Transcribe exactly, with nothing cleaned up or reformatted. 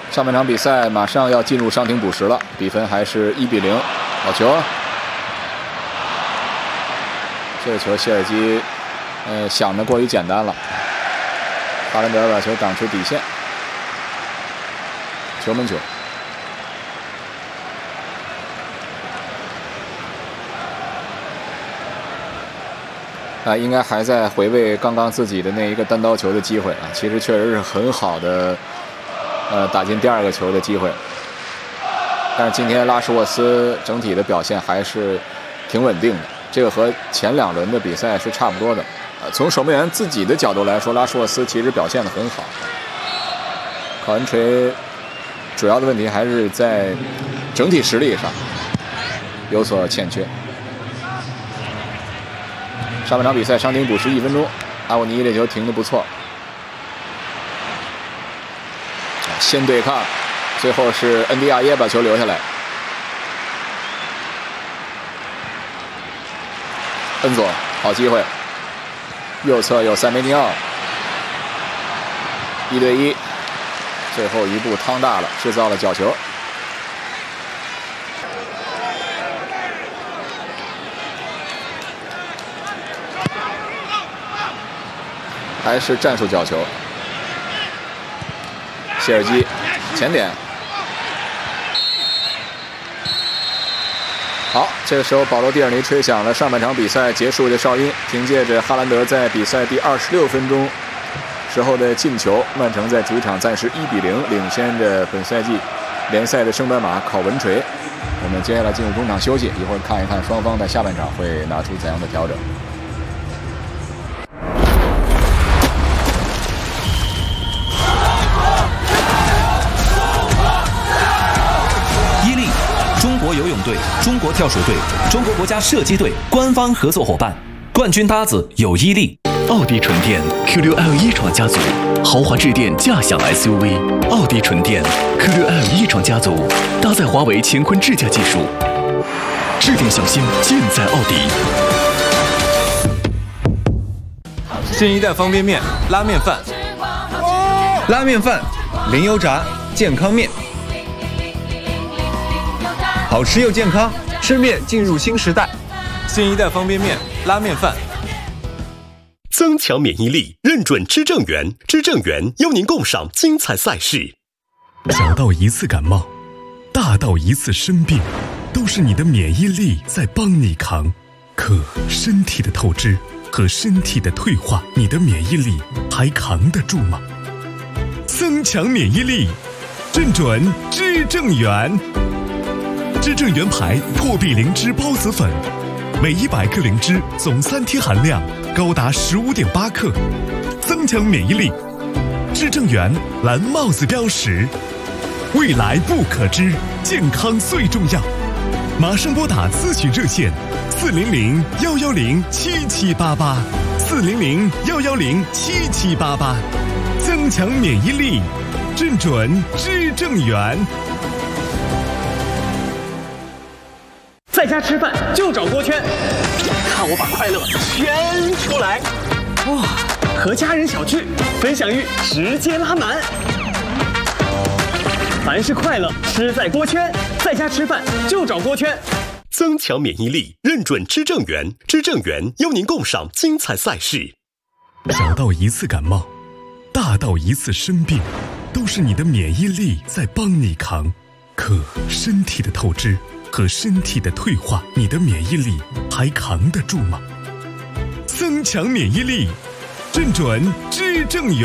上半场比赛马上要进入伤停补时了，比分还是一比零。好球！这个球谢尔基，呃，想的过于简单了。哈兰德把球挡出底线，球门球。啊，应该还在回味刚刚自己的那一个单刀球的机会啊，其实确实是很好的。 呃，打进第二个球的机会，但是今天拉什沃斯整体的表现还是挺稳定的，这个和前两轮的比赛是差不多的。呃，从守门员自己的角度来说，拉什沃斯其实表现得很好。考文垂主要的问题还是在整体实力上有所欠缺。上半场比赛伤停补时一分钟，阿沃尼这球停得不错。 先对抗，最后是恩迪亚耶把球留下来。恩佐，好机会，右侧有塞梅尼奥，一对一，最后一步趟大了，制造了角球。还是战术角球。 谢尔基前点，好，这个时候保罗·蒂尔尼吹响了上半场比赛结束的哨音。凭借着哈兰德在比赛第二十六分钟时候的进球，曼城在主场暂时一比零领先着本赛季联赛的升班马考文垂。我们接下来进入中场休息，一会儿看一看双方在下半场会拿出怎样的调整。 中国游泳队、中国跳水队、中国国家射击队官方合作伙伴，冠军搭子有伊利。 奥迪纯电 Q 六 L 一创家族，豪华智电驾享 S U V。奥迪纯电 Q 六 L 一创家族，搭载华为乾坤智驾技术，智电小新尽在奥迪。 新一代方便面拉面饭，拉面饭零油炸健康面。 好吃又健康，吃面进入新时代。新一代方便面、拉面饭， 增强免疫力，认准知正源。知正源邀您共赏精彩赛事。 小到一次感冒，大到一次生病，都是你的免疫力在帮你扛。可身体的透支和身体的退化，你的免疫力还扛得住吗？增强免疫力，认准知正源。 知正源牌破壁灵芝孢子粉，每一百克灵芝总三贴含量高达十五点八克，增强免疫力。知正源蓝帽子标识，未来不可知，健康最重要。马上拨打咨询热线：四零零幺幺零七七八八，四零零幺幺零七七八八，增强免疫力，认准知正源。 在家吃饭就找锅圈，看我把快乐圈出来！哇，和家人小聚，分享欲直接拉满。凡是快乐，吃在锅圈。在家吃饭就找锅圈。 增强免疫力，认准知正源。知正源邀您共赏精彩赛事。 小到一次感冒，大到一次生病，都是你的免疫力在帮你扛。可身体的透支。 和身体的退化，你的免疫力还扛得住吗？增强免疫力，认准知正源。